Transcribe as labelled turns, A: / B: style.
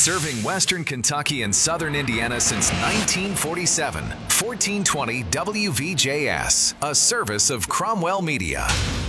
A: Serving Western Kentucky and Southern Indiana since 1947. 1420 WVJS, a service of Cromwell Media.